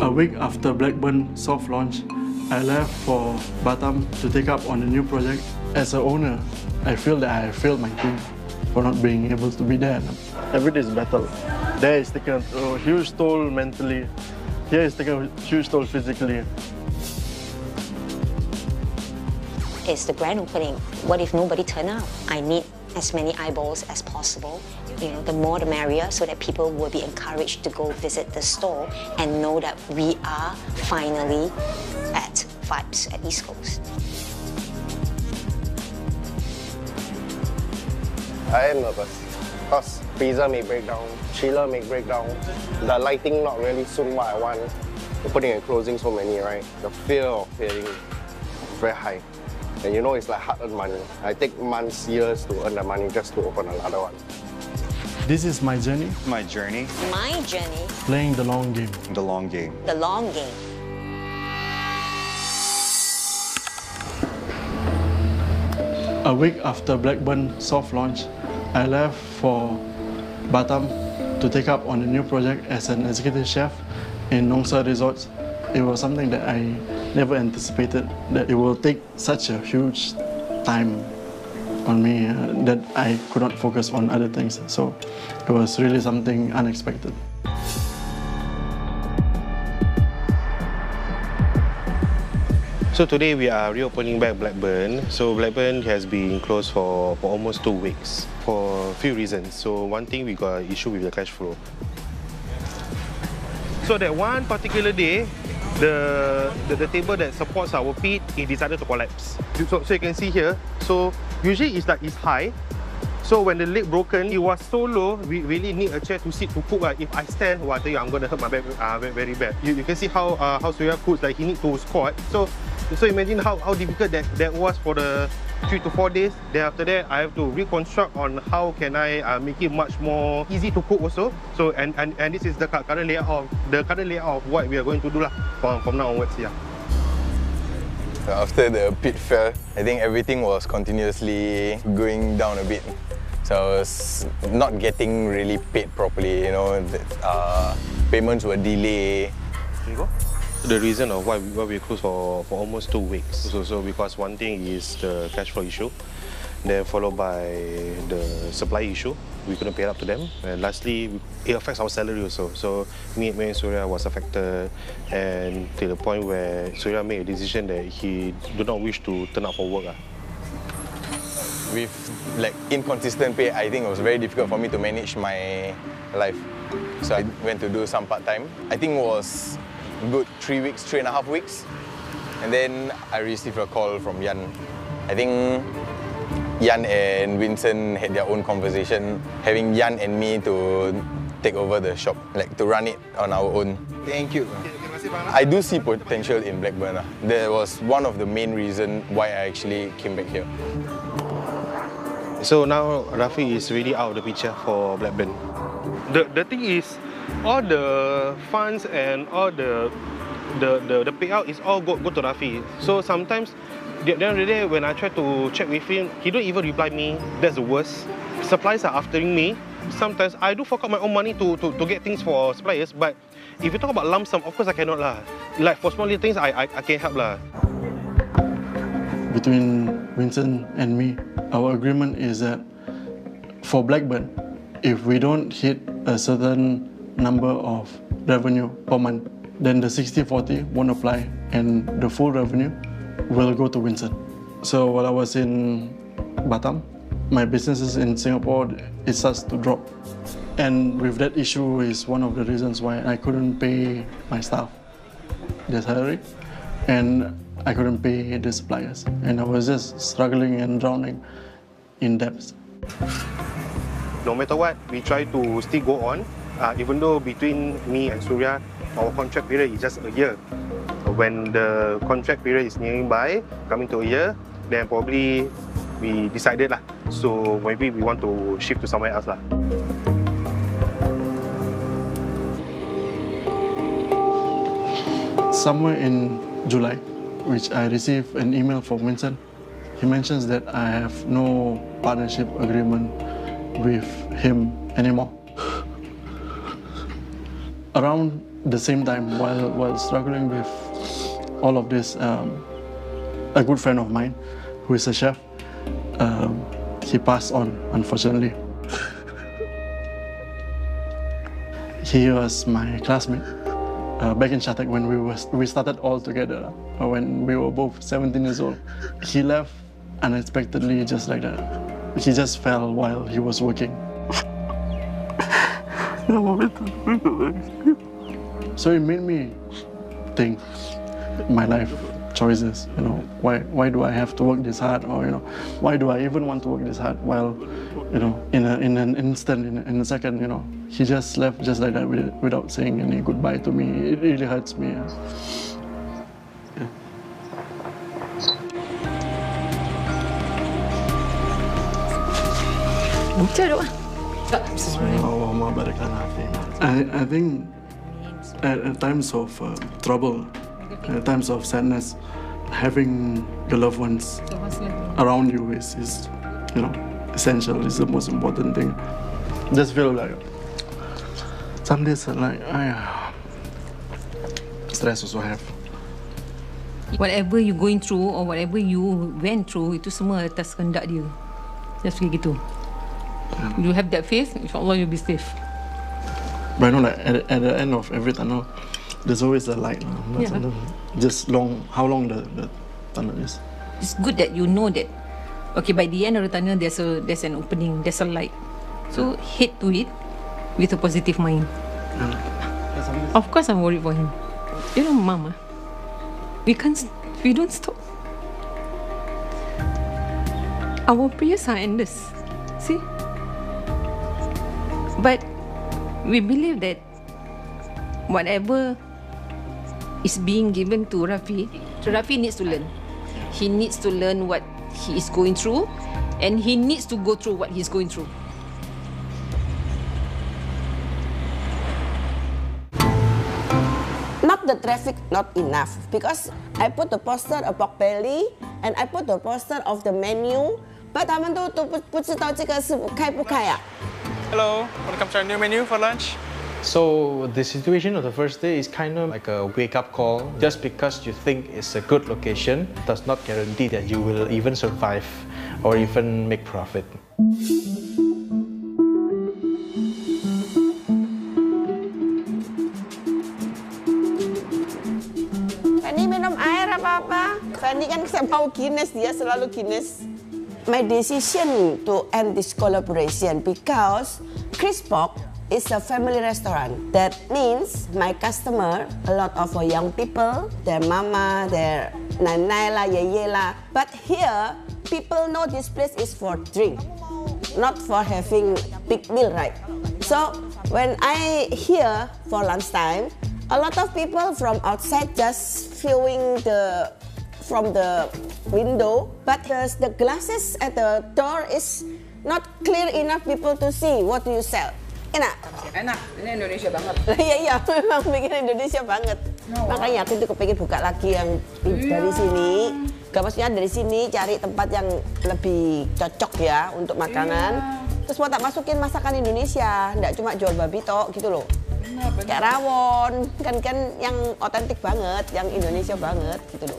A week after Blackburn soft launch, I left for Batam to take up on a new project. As an owner, I feel that I failed my team for not being able to be there. Every day is battle. There is taking a huge toll mentally. Here is taking a huge toll physically. It's the grand opening. What if nobody turn out? I need as many eyeballs as possible. The more the merrier, so that people will be encouraged to go visit the store and know that we are finally at Vibes at East Coast. I am nervous because freezer may break down, chiller may break down, the lighting not really suit what I want. We're putting and closing so many, right? The fear of failing is very high. And it's like hard-earned money. I take months, years to earn the money just to open another one. This is my journey. My journey. My journey. Playing the long game. The long game. The long game. A week after Blackburn soft launch, I left for Batam to take up on a new project as an executive chef in Nongsa Resorts. It was something that I never anticipated, that it will take such a huge time on me that I could not focus on other things. So it was really something unexpected. So today we are reopening back Blackburn. So Blackburn has been closed for almost 2 weeks for a few reasons. So one thing, we got an issue with the cash flow. So that one particular day, the table that supports our pit, it decided to collapse. So you can see here, so usually it's high. So when the leg broken, it was so low, we really need a chair to sit to cook. If I stand, I tell you, I'm going to hurt my back very bad. You can see how Surya cooks, like he needs to squat. So imagine how difficult that was for the 3 to 4 days. Then after that, I have to reconstruct on how can I make it much more easy to cook also. So and this is the current layout of what we are going to do from now onwards. Yeah. After the pit fell, I think everything was continuously going down a bit. So I was not getting really paid properly. Payments were delayed. Here you go. The reason of why we closed for almost 2 weeks. So because one thing is the cash flow issue, then followed by the supply issue. We couldn't pay up to them. And lastly, it affects our salary also. So me and Surya was affected, and to the point where Surya made a decision that he do not wish to turn up for work. With inconsistent pay, I think it was very difficult for me to manage my life. So I went to do some part-time. I think it was good 3.5 weeks. And then I received a call from Yan. I think Yan and Vincent had their own conversation, having Yan and me to take over the shop, to run it on our own. Thank you. I do see potential in Blackburn. That was one of the main reasons why I actually came back here. So now Rafi is really out of the picture for Blackburn. The thing is, all the funds and all the payout is all go to Rafi. So sometimes, the end of the day, when I try to check with him, he don't even reply me. That's the worst. Suppliers are aftering me. Sometimes I do fork out my own money to get things for suppliers, but if you talk about lump sum, of course I cannot lah. Like for small little things, I can help lah. Between Vincent and me, our agreement is that for Blackburn, if we don't hit a certain number of revenue per month, then the 60-40 won't apply and the full revenue will go to Vincent. So while I was in Batam, my businesses in Singapore, it starts to drop. And with that issue is one of the reasons why I couldn't pay my staff their salary, and I couldn't pay the suppliers. And I was just struggling and drowning in debts. No matter what, we try to still go on, even though between me and Surya, our contract period is just a year. When the contract period is nearing by, coming to a year, then probably we decided lah. So maybe we want to shift to somewhere else lah. Somewhere in July, which I received an email from Vincent, he mentions that I have no partnership agreement with him anymore. around the same time, while struggling with all of this, a good friend of mine, who is a chef, he passed on, unfortunately. He was my classmate back in Shatec when we started all together, when we were both 17 years old. He left unexpectedly, just like that. He just fell while he was working. So it made me think my life choices, why do I have to work this hard, or why do I even want to work this hard, while in an instant, in a second, he just left just like that without saying any goodbye to me. It really hurts me. I think at times of trouble, at times of sadness, having your loved ones around you is essential. Is the most important thing. Just feel like some days stress also have. Whatever you going through or whatever you went through, itu semua atas kehendak dia. Just gitu. You have that faith, insyaAllah you'll be safe. But I know that at the end of every tunnel, there's always a light. Just how long the tunnel is. It's good that you know that, okay, by the end of the tunnel, there's an opening, there's a light. So head to it with a positive mind. Of course I'm worried for him. Mama, we don't stop. Our prayers are endless. See? But we believe that whatever is being given to Rafi needs to learn. He needs to learn what he is going through, and he needs to go through what he's going through. Not the traffic, not enough, because I put the poster of pork belly and I put the poster of the menu, but 他们都不知道这个是开不开啊。 Hello, want to come try a new menu for lunch? So the situation of the first day is kind of like a wake-up call. Just because you think it's a good location does not guarantee that you will even survive or even make profit. Fanny minum air apa-apa? Fanny kan mau Guinness, dia selalu Guinness. My decision to end this collaboration because Chris Pork is a family restaurant. That means my customer, a lot of young people, their mama, their nanai lah, yeye lah. But here, people know this place is for drink, not for having big meal, right? So when I here for lunchtime, a lot of people from outside just viewing from the window, but the glasses at the door is not clear enough people to see what do you sell. Enak? Enak, ini Indonesia banget. Iya, memang bikin Indonesia banget. Makanya aku tuh kepingin buka lagi yang dari sini. Gak maksudnya dari sini cari tempat yang lebih cocok ya untuk makanan. Terus mau tak masukin masakan Indonesia, nggak cuma jual babi tok gitu loh. Kayak rawon, kan yang otentik banget, yang Indonesia banget gitu loh.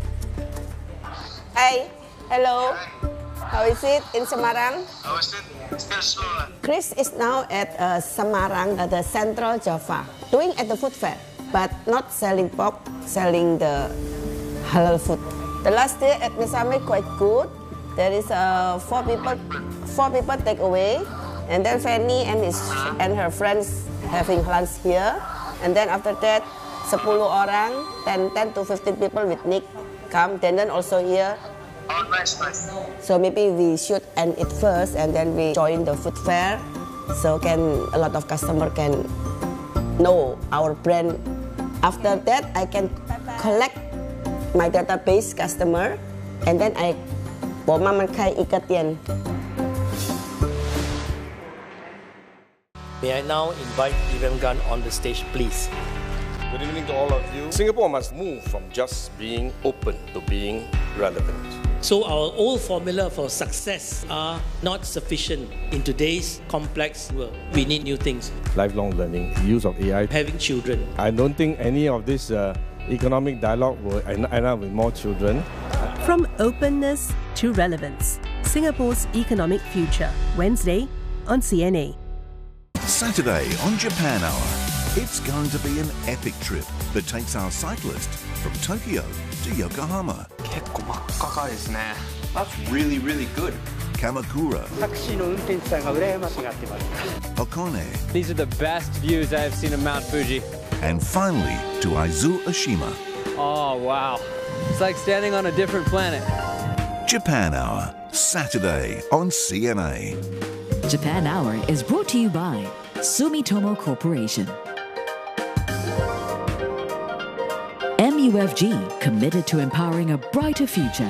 Hi, hello. How is it in Semarang? How is it? Still slow lah. Chris is now at Semarang, at the Central Java, doing at the food fair, but not selling pork, selling the halal food. The last day at Mesame quite good. There is 4 people take away, and then Fanny and her friends having lunch here, and then after that 10 orang, 10 to 15 people with Nick come, then also here. Oh, nice. So maybe we should end it first, and then we join the food fair, so a lot of customer can know our brand. After that, I can collect my database customer, and then I ikat yan. May I now invite Ivan Gunn on the stage, please? Good evening to all of you. Singapore must move from just being open to being relevant. So our old formula for success are not sufficient in today's complex world. We need new things. Lifelong learning, use of AI. Having children. I don't think any of this economic dialogue will end up with more children. From openness to relevance, Singapore's economic future. Wednesday on CNA. Saturday on Japan Hour. It's going to be an epic trip that takes our cyclist from Tokyo to Yokohama. That's really, really good. Kamakura. Hakone. These are the best views I have seen of Mount Fuji. And finally to Aizu Oshima. Oh, wow. It's like standing on a different planet. Japan Hour, Saturday on CNA. Japan Hour is brought to you by Sumitomo Corporation. MUFG, committed to empowering a brighter future.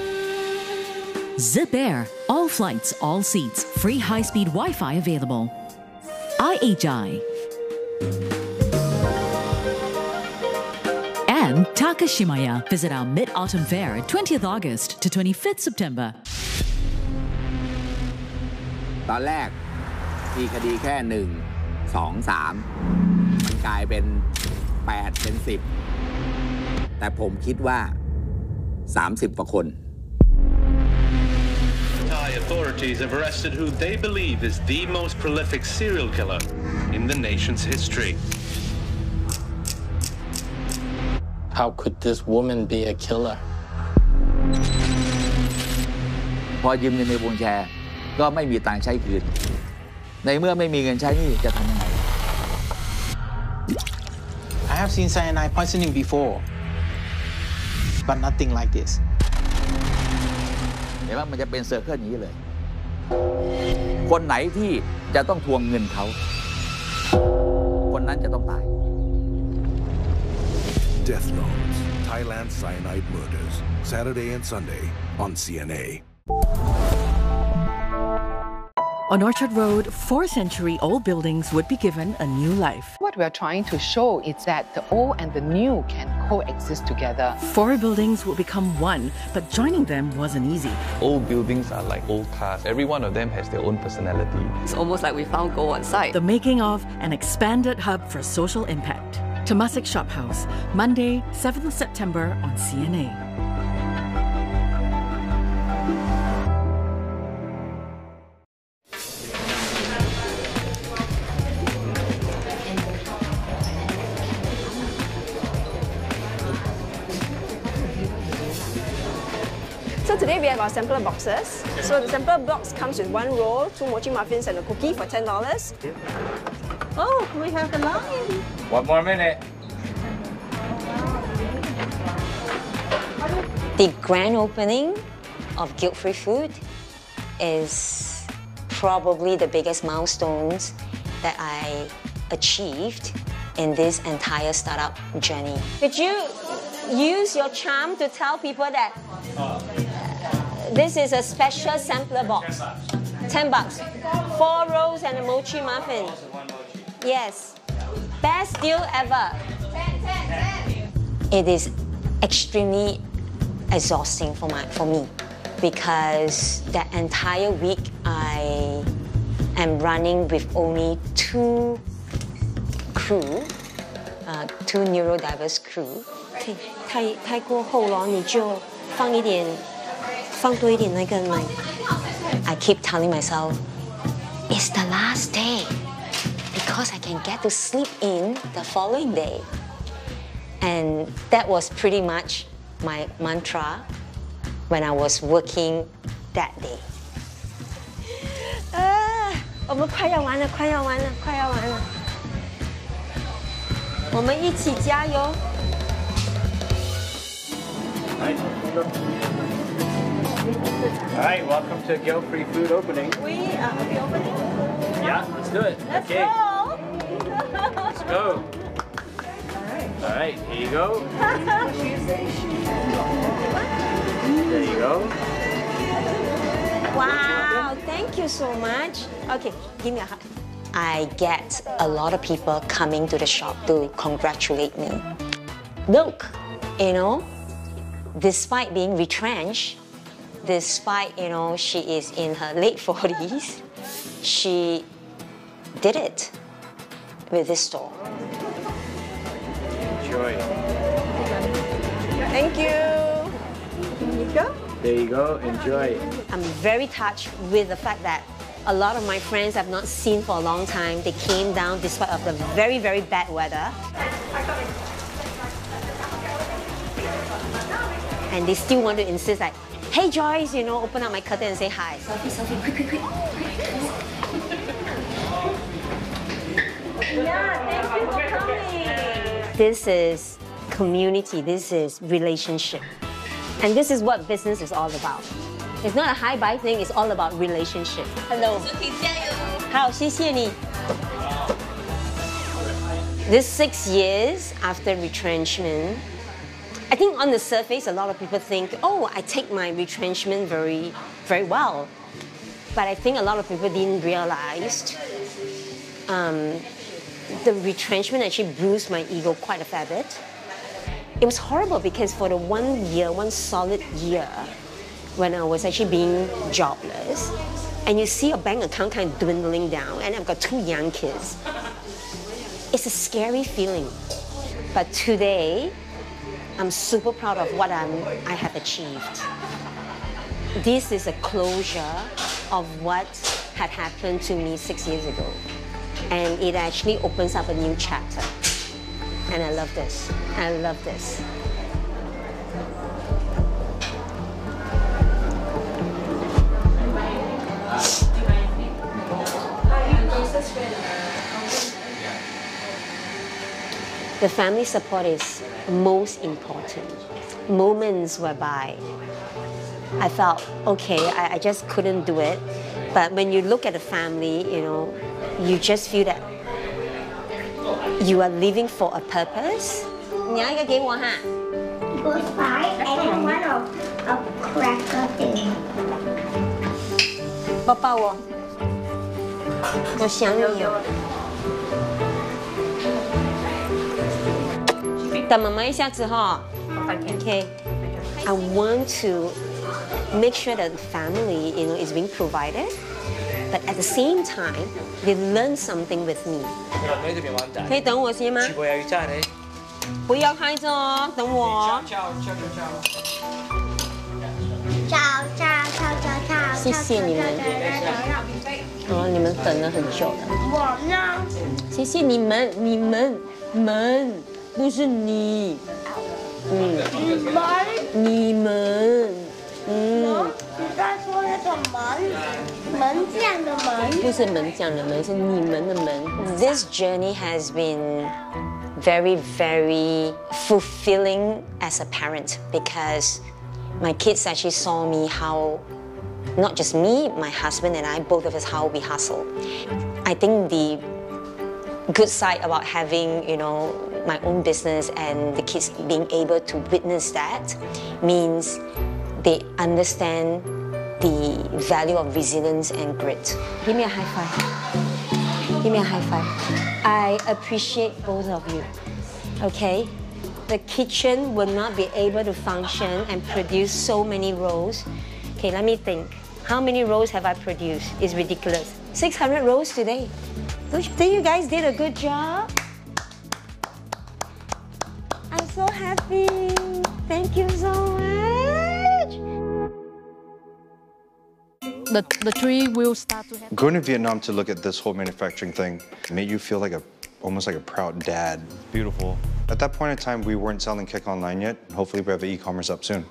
Zip Air, all flights, all seats, free high-speed Wi-Fi available. IHI. And Takashimaya. Visit our Mid-Autumn Fair 20th August to 25th September. ตอนแรกมีคดีแค่1 2 3มันกลายเป็น8เป็น10แต่ผมคิดว่า30กว่าคน Thai authorities have arrested who they believe is the most prolific serial killer in the nation's history. How could this woman be a killer? พอยืมเงินในวงแชร์ก็ไม่มีตังค์ใช้คืนในเมื่อไม่มีเงินใช้นี่จะทำยังไง I have seen cyanide poisoning before, but nothing like this. เห็นว่ามันจะเป็นเซอร์เคิลนี้เลย คนไหนที่จะต้องทวงเงินเขาคนนั้นจะต้องตาย Death Notes, Thailand Cyanide Murders, Saturday and Sunday on CNA. On Orchard Road, 4-century-old buildings would be given a new life. What we are trying to show is that the old and the new can coexist together. 4 buildings will become one, but joining them wasn't easy. Old buildings are like old cars. Every one of them has their own personality. It's almost like we found gold on site. The making of an expanded hub for social impact. Temasek Shop House, Monday, 7th September on CNA. So today we have our sampler boxes. So the sampler box comes with 1 roll, 2 mochi muffins and a cookie for $10. Oh, we have the line. 1 more minute. The grand opening of Guilt-Free Food is probably the biggest milestones that I achieved in this entire startup journey. Could you use your charm to tell people that this is a special sampler box? $10. 4 rolls and a mochi muffin. Yes. Best deal ever. It is extremely exhausting for me because that entire week I am running with only 2 crew, 2 neurodiverse crew. 太过厚了，你就放多一点那个奶。I keep telling myself, it's the last day because I can get to sleep in the following day. And that was pretty much my mantra when I was working that day. 我们快要完了，我们一起加油。 All right, welcome to Guilt-Free Food opening. Are we opening? Yeah, let's do it. Let's okay. go. Let's go. All right, here you go. There you go. Wow, thank you so much. Okay, give me a hug. I get a lot of people coming to the shop to congratulate me. Look, despite being retrenched, despite, you know, she is in her late 40s, she did it with this store. Enjoy. Thank you. Here you go. There you go. Enjoy. I'm very touched with the fact that a lot of my friends I've not seen for a long time, they came down despite of the very, very bad weather. And they still want to insist like, hey Joyce, you know, open up my curtain and say hi. Selfie, selfie, quick, quick, quick. Yeah, thank you for coming. This is community, this is relationship. And this is what business is all about. It's not a hi-bye thing, it's all about relationship. Hello. 好，谢谢你。This 6 years after retrenchment, I think on the surface, a lot of people think, oh, I take my retrenchment very, very well. But I think a lot of people didn't realize the retrenchment actually bruised my ego quite a fair bit. It was horrible because for the 1 year, one solid year, when I was actually being jobless, and you see your bank account kind of dwindling down, and I've got 2 young kids, it's a scary feeling. But today, I'm super proud of what I have achieved. This is a closure of what had happened to me 6 years ago. And it actually opens up a new chapter. And I love this. I love this. The family support is most important. Moments whereby I felt, okay, I just couldn't do it. But when you look at the family, you know, you just feel that you are living for a purpose. 你要一个给我哈。 Goes by and one of a cracker thing. 抱抱我，我想你哦。等妈妈一下子哈。Okay. I want to make sure that the family, you know, is being provided, but at the same time, they learn something with me. 可以等我先吗？不要开着哦，等我。谢谢你们。哦，你们等了很久了。 我呢？ 谢谢你们，你们，不是你。你们。 你在说那个门将的门？ 不是门将的门，是你们的门。This journey has been very, very fulfilling as a parent because my kids actually saw me how, not just me, my husband and I, both of us, how we hustle. I think the good side about having, you know, my own business and the kids being able to witness that means they understand the value of resilience and grit. Give me a high five. Give me a high five. I appreciate both of you, okay? The kitchen will not be able to function and produce so many rolls. Okay, let me think. How many rolls have I produced? It's ridiculous. 600 rolls today. Don't you think you guys did a good job? I'm so happy. Thank you so much. The tree will start to have... Going to Vietnam to look at this whole manufacturing thing made you feel like almost like a proud dad. Beautiful. At that point in time, we weren't selling Kick online yet. Hopefully we have an e-commerce up soon.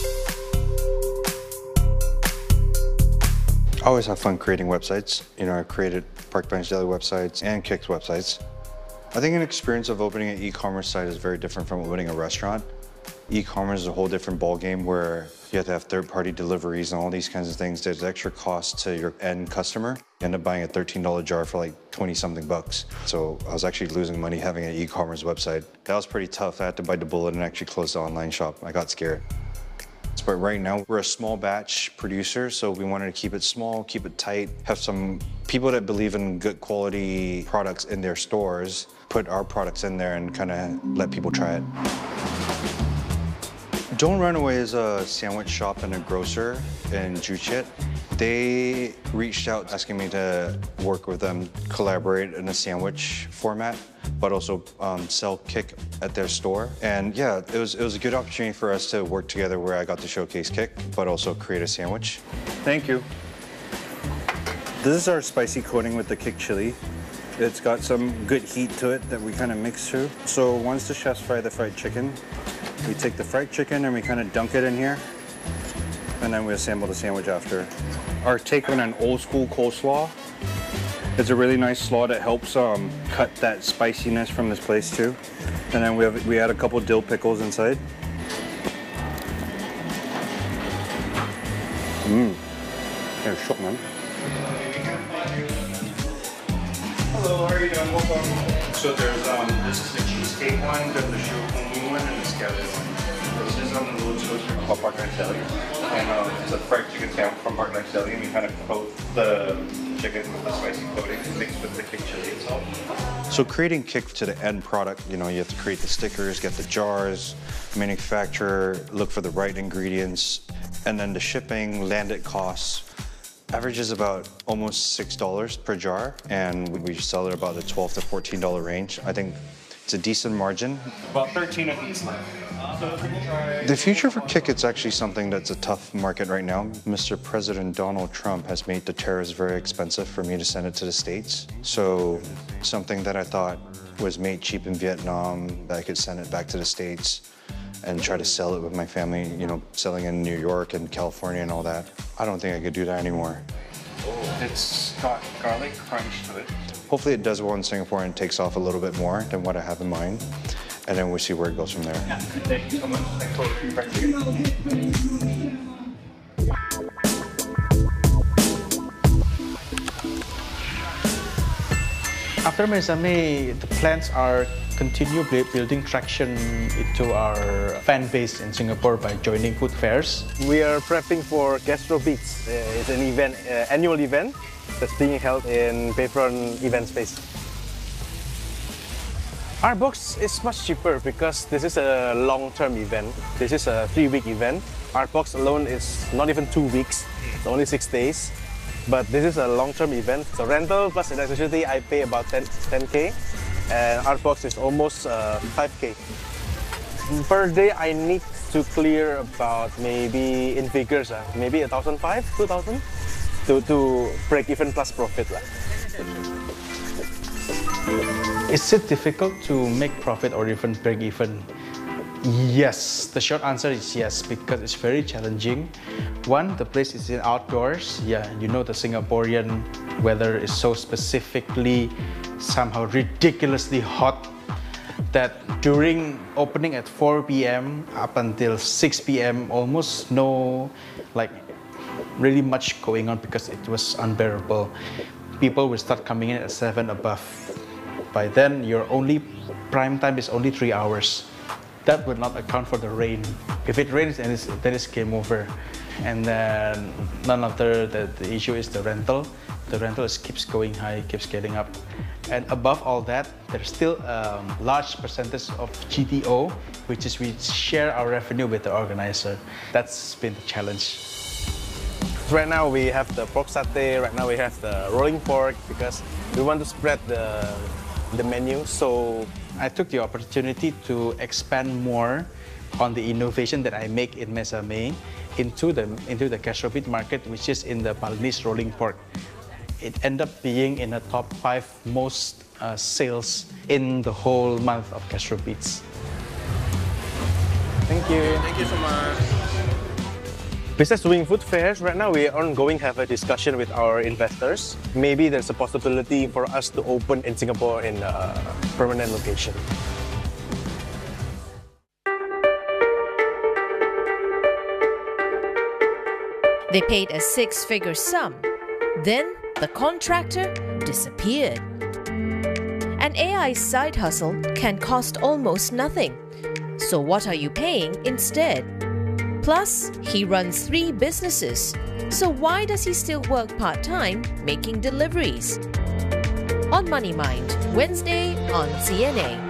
I always have fun creating websites. You know, I created Park Bench Daily websites and Kick's websites. I think an experience of opening an e-commerce site is very different from opening a restaurant. E-commerce is a whole different ballgame where you have to have third-party deliveries and all these kinds of things. There's extra cost to your end customer. You end up buying a $13 jar for like 20-something bucks. So I was actually losing money having an e-commerce website. That was pretty tough. I had to bite the bullet and actually close the online shop. I got scared. But right now, we're a small batch producer, so we wanted to keep it small, keep it tight, have some people that believe in good quality products in their stores, put our products in there and kind of let people try it. Don't Run Away is a sandwich shop and a grocer in Juchet. They reached out asking me to work with them, collaborate in a sandwich format, but also sell Kick at their store. And yeah, it was a good opportunity for us to work together where I got to showcase Kick, but also create a sandwich. Thank you. This is our spicy coating with the Kick chili. It's got some good heat to it that we kind of mix through. So once the chefs fry the fried chicken, we take the fried chicken and we kind of dunk it in here, and then we assemble the sandwich after. Our take on an old school coleslaw. It's a really nice slaw that helps cut that spiciness from this place too. And then we add a couple dill pickles inside. They're shook, man. Hello, how are you doing? Welcome. So there's this is the cheesecake one, there's the shoyu one, and the scallion one. This is on the little toaster called Park Nice Deli, and it's a fried chicken sandwich from Park Nice Deli, and we kind of coat the chicken with the spicy coating mixed with the Kick chili itself. So creating Kick to the end product, you know, you have to create the stickers, get the jars, manufacture, look for the right ingredients, and then the shipping, landed costs. Averages about almost $6 per jar, and we sell it about the $12 to $14 range. I think it's a decent margin. About 13 of these left. The future for Kick, it's actually something that's a tough market right now. Mr. President Donald Trump has made the tariffs very expensive for me to send it to the States. So something that I thought was made cheap in Vietnam, that I could send it back to the States and try to sell it with my family, you know, selling in New York and California and all that. I don't think I could do that anymore. It's got garlic crunch to it. Hopefully it does well in Singapore and takes off a little bit more than what I have in mind. And then we'll see where it goes from there. Yeah. Thank you so much. Thanks for your friendship. After Mesame, the plans are continue building traction into our fan base in Singapore by joining food fairs. We are prepping for Gastro Beats. It's an event, annual event that's being held in Bayfront event space. Our box is much cheaper because this is a long-term event. This is a 3-week event. Our box alone is not even 2 weeks, it's only 6 days. But this is a long-term event. So rental plus electricity, I pay about 10K. And our box is almost 5K. Per day, I need to clear about maybe in figures, maybe 1,500, 2,000 to break even plus profit. Is it difficult to make profit or even break even? Yes, the short answer is yes, because it's very challenging. One, the place is in outdoors. Yeah, you know the Singaporean weather is so specifically somehow ridiculously hot that during opening at 4 p.m. up until 6 p.m. almost no really much going on because it was unbearable. People will start coming in at 7 above. By then, your only prime time is only 3 hours. That would not account for the rain. If it rains, then it's game over. And then the issue is the rental. The rental keeps going high, keeps getting up. And above all that, there's still a large percentage of GTO, which is we share our revenue with the organizer. That's been the challenge. Right now we have the pork satay, right now we have the rolling pork because we want to spread the menu. So I took the opportunity to expand more on the innovation that I make in Mesame into the Gastro Beat market, which is in the Balinese rolling pork. It ended up being in the top 5 most sales in the whole month of Gastro Beats. Thank you. Thank you so much. Besides doing food fairs, right now we are ongoing have a discussion with our investors. Maybe there's a possibility for us to open in Singapore in a permanent location. They paid a 6-figure sum. Then the contractor disappeared. An AI side hustle can cost almost nothing. So what are you paying instead? Plus, he runs 3 businesses. So why does he still work part-time making deliveries? On Money Mind, Wednesday on CNA.